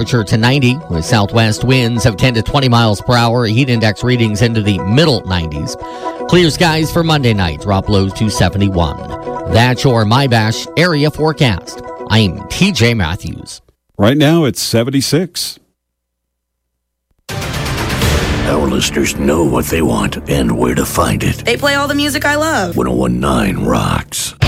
temperature to 90 with southwest winds of 10 to 20 miles per hour. Heat index readings into the middle 90s. Clear skies for Monday night. Drop lows to 71. That's your MyBash area forecast. I'm TJ Matthews. Right now it's 76. Our listeners know what they want and where to find it. They play all the music I love. 101.9 rocks.